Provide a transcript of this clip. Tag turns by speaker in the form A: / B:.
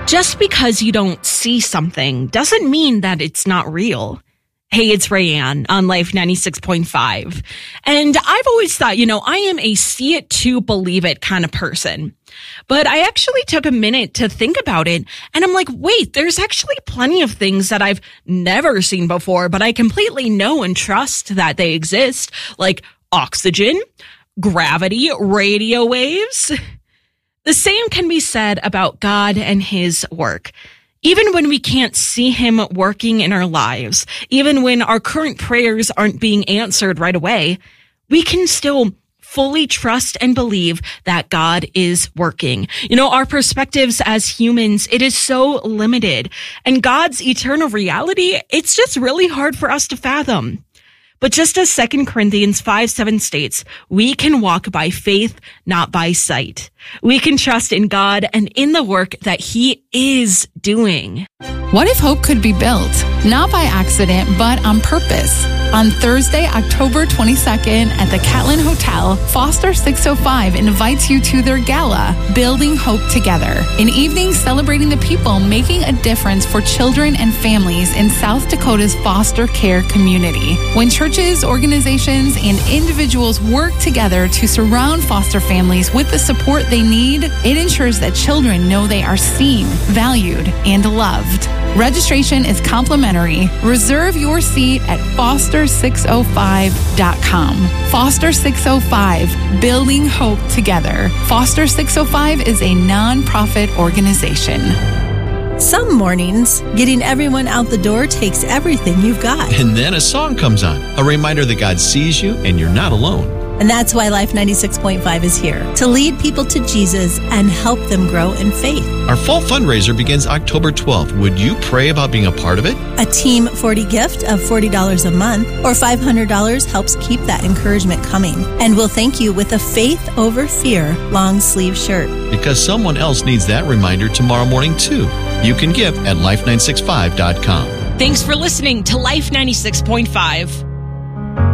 A: Just because you don't see something doesn't mean that it's not real. Hey, it's Rayanne on Life 96.5. And I've always thought, I am a see it to believe it kind of person. But I actually took a minute to think about it. And I'm like, wait, there's actually plenty of things that I've never seen before, but I completely know and trust that they exist, like oxygen, gravity, radio waves. The same can be said about God and his work. Even when we can't see him working in our lives, even when our current prayers aren't being answered right away, we can still fully trust and believe that God is working. Our perspectives as humans, it is so limited. And God's eternal reality, it's just really hard for us to fathom. But just as 2 Corinthians 5:7 states, we can walk by faith, not by sight. We can trust in God and in the work that he is doing.
B: What if hope could be built? Not by accident, but on purpose. On Thursday, October 22nd at the Catlin Hotel, Foster 605 invites you to their gala, Building Hope Together, an evening celebrating the people making a difference for children and families in South Dakota's foster care community. When churches, organizations, and individuals work together to surround foster families with the support they need, it ensures that children know they are seen, valued, and loved. Registration is complimentary. Reserve your seat at foster605.com. Foster 605, Building Hope Together. Foster 605 is a nonprofit organization.
C: Some mornings, getting everyone out the door takes everything you've got.
D: And then a song comes on, a reminder that God sees you and you're not alone.
C: And that's why Life 96.5 is here, to lead people to Jesus and help them grow in faith.
D: Our fall fundraiser begins October 12th. Would you pray about being a part of it?
C: A Team 40 gift of $40 a month or $500 helps keep that encouragement coming. And we'll thank you with a Faith Over Fear long sleeve shirt.
D: Because someone else needs that reminder tomorrow morning too. You can give at life965.com.
A: Thanks for listening to Life 96.5.